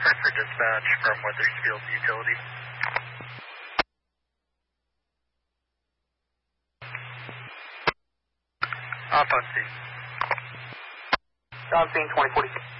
for dispatch from Weathersfield Utility. Off on scene. On scene 2046.